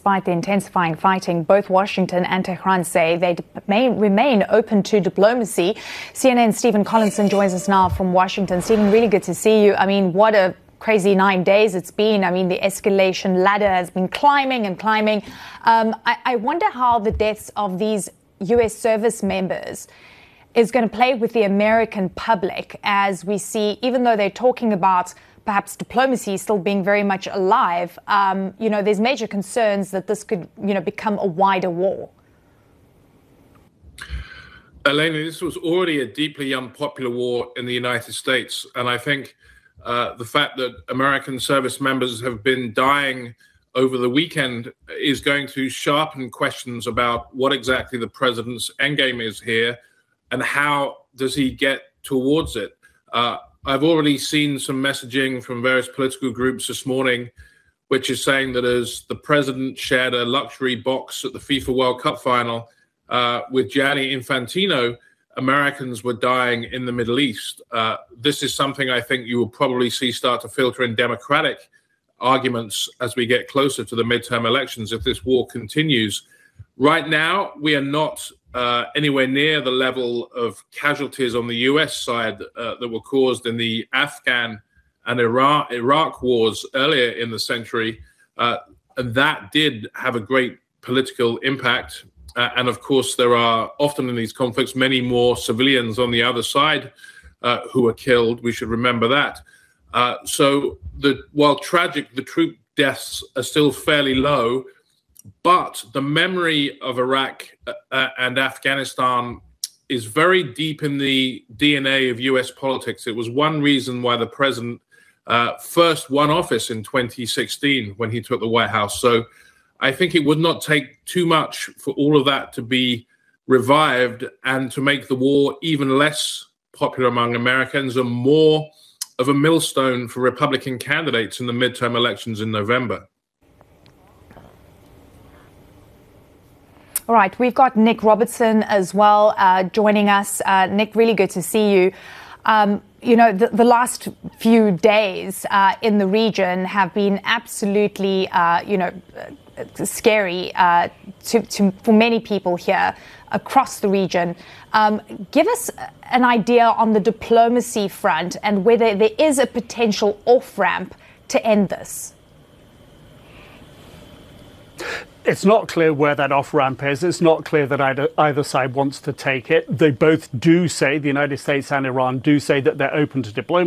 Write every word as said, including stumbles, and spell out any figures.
despite the intensifying fighting, both Washington and Tehran say they may remain open to diplomacy. C N N's Stephen Collinson joins us now from Washington. Stephen, really good to see you. I mean, what a crazy nine days it's been. I mean, the escalation ladder has been climbing and climbing. Um, I, I wonder how the deaths of these U S service members is going to play with the American public, as we see, even though they're talking about perhaps diplomacy still being very much alive, um, you know, there's major concerns that this could, you know, become a wider war. Elena, this was already a deeply unpopular war in the United States. And I think uh, the fact that American service members have been dying over the weekend is going to sharpen questions about what exactly the president's endgame is here and how does he get towards it. Uh, I've already seen some messaging from various political groups this morning, which is saying that as the president shared a luxury box at the FIFA World Cup final uh, with Gianni Infantino, Americans were dying in the Middle East. Uh, this is something I think you will probably see start to filter in Democratic arguments as we get closer to the midterm elections if this war continues. Right now, we are not uh, anywhere near the level of casualties on the U S side uh, that were caused in the Afghan and Iraq, Iraq wars earlier in the century. Uh, and that did have a great political impact. Uh, and of course, there are often in these conflicts many more civilians on the other side uh, who are killed. We should remember that. Uh, so the, while tragic, the troop deaths are still fairly low, but the memory of Iraq uh, and Afghanistan is very deep in the D N A of U S politics. It was one reason why the president uh, first won office in twenty sixteen when he took the White House. So I think it would not take too much for all of that to be revived and to make the war even less popular among Americans and more of a millstone for Republican candidates in the midterm elections in November. All right, we've got Nick Robertson as well uh, joining us. Uh, Nick, really good to see you. Um, you know, the, the last few days uh, in the region have been absolutely, uh, you know, scary uh, to, to, for many people here across the region. Um, give us an idea on the diplomacy front and whether there is a potential off-ramp to end this. It's not clear where that off-ramp is. It's not clear that either, either side wants to take it. They both do say, the United States and Iran do say that they're open to diplomacy.